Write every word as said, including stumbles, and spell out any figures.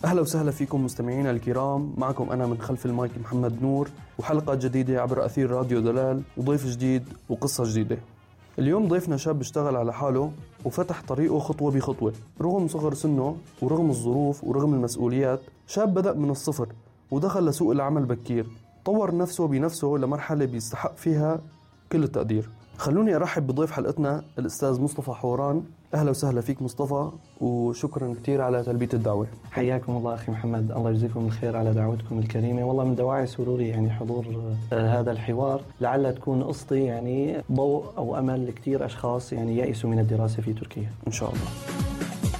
أهلا وسهلا فيكم مستمعينا الكرام. معكم أنا من خلف المايك محمد نور، وحلقة جديدة عبر أثير راديو دلال، وضيف جديد وقصة جديدة. اليوم ضيفنا شاب اشتغل على حاله وفتح طريقه خطوة بخطوة. رغم صغر سنه ورغم الظروف ورغم المسؤوليات، شاب بدأ من الصفر ودخل لسوق العمل بكير. طور نفسه بنفسه لمرحلة بيستحق فيها كل التقدير. خلوني أرحب بضيف حلقتنا الأستاذ مصطفى حوران. أهلا وسهلا فيك مصطفى، وشكرا كتير على تلبية الدعوة. حياكم الله أخي محمد، الله يجزيكم الخير على دعوتكم الكريمة. والله من دواعي سروري يعني حضور آه هذا الحوار، لعل تكون قصتي يعني ضوء أو أمل لكتير أشخاص يعني يأسوا من الدراسة في تركيا إن شاء الله.